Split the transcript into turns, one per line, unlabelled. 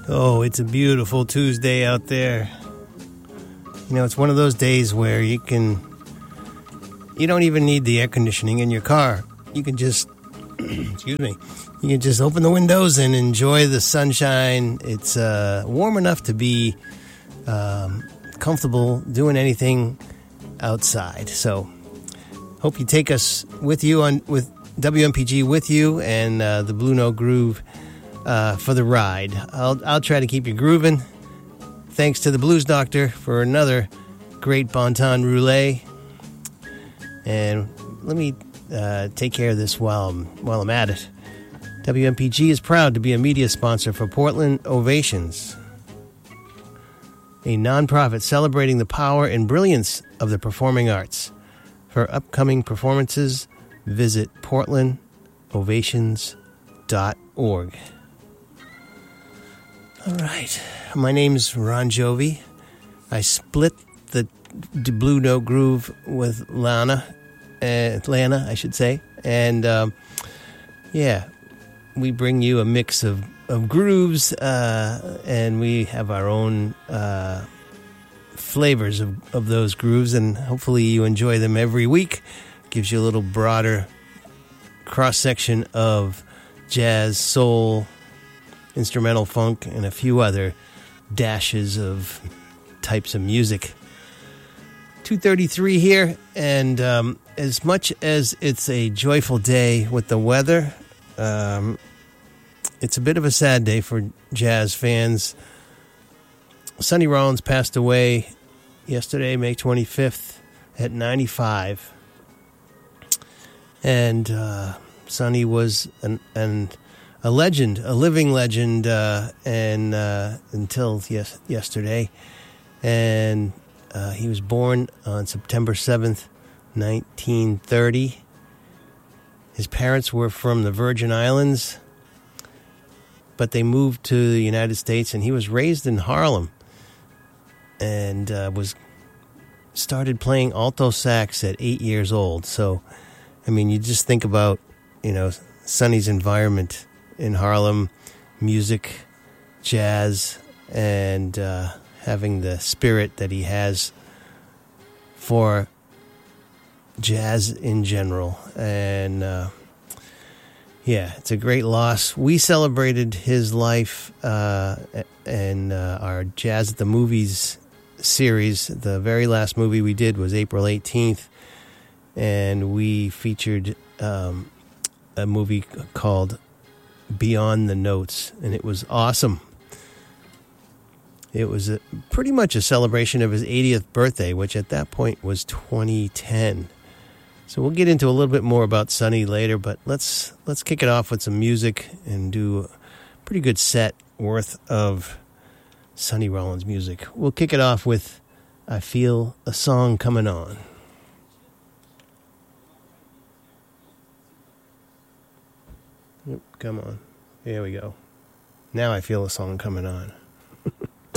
Oh, it's a beautiful Tuesday out there. You know, it's one of those days where you don't even need the air conditioning in your car. You can just, excuse me, you can just open the windows and enjoy the sunshine. It's warm enough to be comfortable doing anything outside. So, hope you take us with you with WMPG with you and the Blue Note Groove for the ride. I'll try to keep you grooving. Thanks to the Blues Doctor for another great Bon Ton Roulette. And let me take care of this while I'm at it. WMPG is proud to be a media sponsor for Portland Ovations, a nonprofit celebrating the power and brilliance of the performing arts. For upcoming performances, visit portlandovations.org. All right. My name's Ron Jovi. I split the Blue Note Groove with Lana, I should say. And, we bring you a mix of grooves, and we have our own flavors of those grooves, and hopefully you enjoy them every week. Gives you a little broader cross-section of jazz, soul, instrumental funk, and a few other dashes of types of music. 2:33 here, and as much as it's a joyful day with the weather, it's a bit of a sad day for jazz fans. Sonny Rollins passed away yesterday, May 25th, at 95. And Sonny was a legend, a living legend, and until yesterday. And he was born on September 7th, 1930. His parents were from the Virgin Islands, but they moved to the United States, and he was raised in Harlem and started playing alto sax at 8 years old. So, I mean, you just think about, Sonny's environment in Harlem, music, jazz, and having the spirit that he has for jazz in general. And it's a great loss. We celebrated his life in our Jazz at the Movies series. The very last movie we did was April 18th, and we featured a movie called Beyond the Notes, and it was awesome. It was pretty much a celebration of his 80th birthday, which at that point was 2010. So we'll get into a little bit more about Sonny later, but let's kick it off with some music and do a pretty good set worth of Sonny Rollins music. We'll kick it off with I Feel a Song Coming On. Come on. Here we go. Now I feel a song coming on.